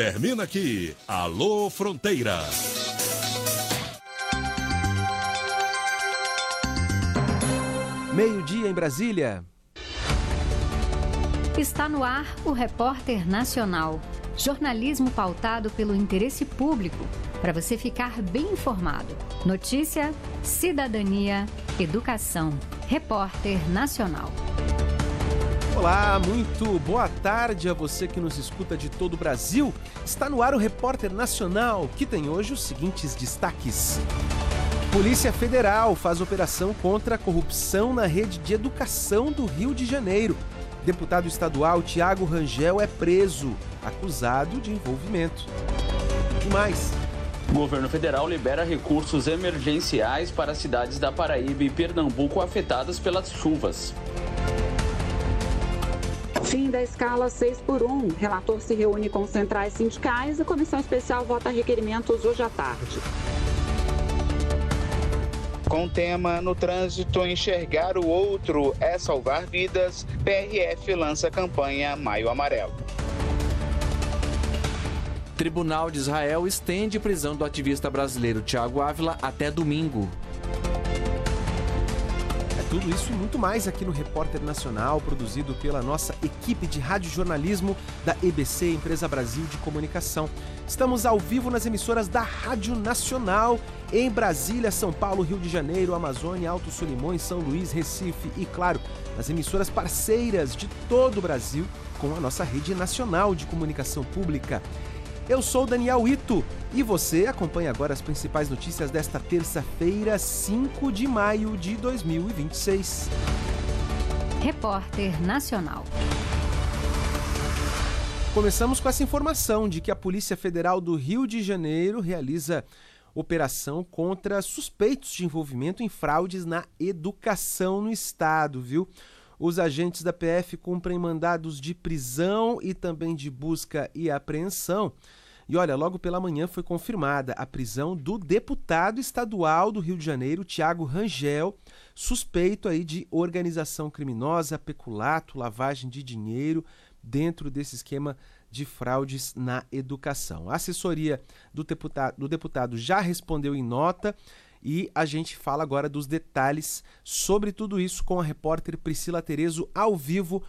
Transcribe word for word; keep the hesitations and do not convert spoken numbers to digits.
Termina aqui, Alô Fronteira. Meio-dia em Brasília. Está no ar o Repórter Nacional. Jornalismo pautado pelo interesse público, para você ficar bem informado. Notícia, cidadania, educação. Repórter Nacional. Olá, muito boa tarde a você que nos escuta de todo o Brasil. Está no ar o Repórter Nacional, que tem hoje os seguintes destaques. Polícia Federal faz operação contra a corrupção na rede de educação do Rio de Janeiro. Deputado estadual Tiago Rangel é preso, acusado de envolvimento. E mais. O governo federal libera recursos emergenciais para as cidades da Paraíba e Pernambuco afetadas pelas chuvas. Fim da escala seis por um. Relator se reúne com centrais sindicais e comissão especial vota requerimentos hoje à tarde. Com o tema No Trânsito, Enxergar o Outro é Salvar Vidas, P R F lança campanha Maio Amarelo. Tribunal de Israel estende prisão do ativista brasileiro Thiago Ávila até domingo. É tudo isso e muito mais aqui no Repórter Nacional, produzido pela nossa equipe de radiojornalismo da E B C, Empresa Brasil de Comunicação. Estamos ao vivo nas emissoras da Rádio Nacional, em Brasília, São Paulo, Rio de Janeiro, Amazônia, Alto Solimões, São Luís, Recife e, claro, nas emissoras parceiras de todo o Brasil, com a nossa rede nacional de comunicação pública. Eu sou Daniel Ito e você acompanha agora as principais notícias desta terça-feira, cinco de maio de dois mil e vinte e seis. Repórter Nacional. Começamos com essa informação de que a Polícia Federal do Rio de Janeiro realiza operação contra suspeitos de envolvimento em fraudes na educação no estado, viu? Os agentes da P F cumprem mandados de prisão e também de busca e apreensão. E olha, logo pela manhã foi confirmada a prisão do deputado estadual do Rio de Janeiro, Tiago Rangel, suspeito aí de organização criminosa, peculato, lavagem de dinheiro, dentro desse esquema de fraudes na educação. A assessoria do deputado, do deputado já respondeu em nota e a gente fala agora dos detalhes sobre tudo isso com a repórter Priscila Terezo ao vivo